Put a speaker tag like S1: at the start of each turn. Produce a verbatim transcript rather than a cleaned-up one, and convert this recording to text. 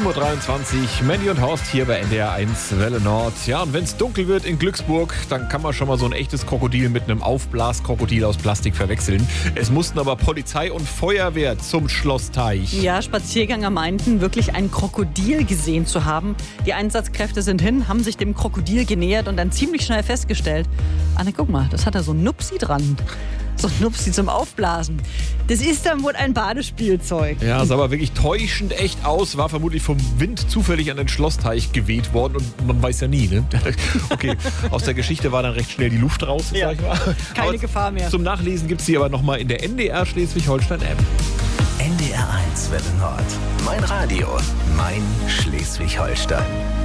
S1: sieben Uhr dreiundzwanzig, Mandy und Horst hier bei N D R eins Welle Nord. Ja, und wenn es dunkel wird in Glücksburg, dann kann man schon mal so ein echtes Krokodil mit einem Aufblaskrokodil aus Plastik verwechseln. Es mussten aber Polizei und Feuerwehr zum Schlossteich.
S2: Ja, Spaziergänger meinten, wirklich ein Krokodil gesehen zu haben. Die Einsatzkräfte sind hin, haben sich dem Krokodil genähert und dann ziemlich schnell festgestellt, Anne, guck mal, das hat da so ein Nupsi dran. So ein Nupsi zum Aufblasen. Das ist dann wohl ein Badespielzeug.
S1: Ja, sah aber wirklich täuschend echt aus. War vermutlich vom Wind zufällig an den Schlossteich geweht worden. Und man weiß ja nie, ne? Okay, aus der Geschichte war dann recht schnell die Luft raus,
S2: Ja,
S1: sag ich mal.
S2: keine
S1: Aber
S2: Gefahr mehr.
S1: Zum Nachlesen gibt es sie aber nochmal in der N D R Schleswig-Holstein-App.
S3: N D R eins Welle Nord. Mein Radio, mein Schleswig-Holstein.